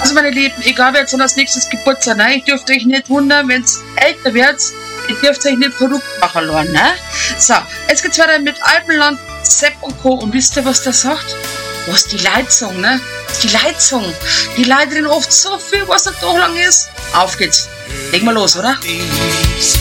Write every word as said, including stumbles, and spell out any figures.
Also meine Lieben, egal wer jetzt als nächstes Geburtstag, ne? Ich dürfte euch nicht wundern, wenn es älter wird, ihr dürft euch nicht verrückt machen lassen, ne? So, jetzt geht's weiter mit Alpenland, Sepp und Co. Und wisst ihr, was der sagt? Was die Leitung, ne? Die Leitung. Die Leute reden oft so viel, was da doch lang ist. Auf geht's. Legen wir los, oder?